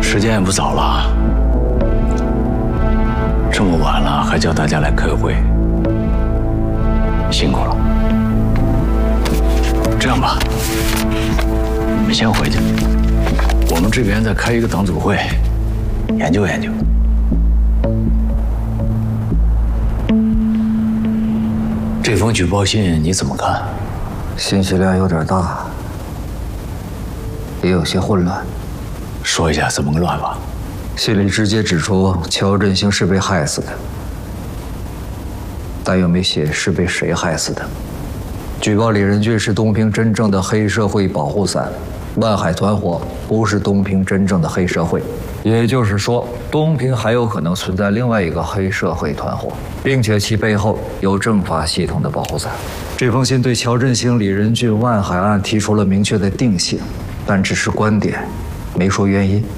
时间也不早了，这么晚了还叫大家来开会，辛苦了。这样吧，你们先回去，我们这边再开一个党组会，研究研究。这封举报信你怎么看？ 信息量有点大，也有些混乱。 说一下怎么个乱法？ 信里直接指出乔振兴是被害死的，但又没写是被谁害死的。举报李仁俊是东平真正的黑社会保护伞，万海团伙不是东平真正的黑社会。也就是说，东平还有可能存在另外一个黑社会团伙，并且其背后有政法系统的保护伞。这封信对乔振兴、李仁俊、万海案提出了明确的定性，但只是观点，没说原因。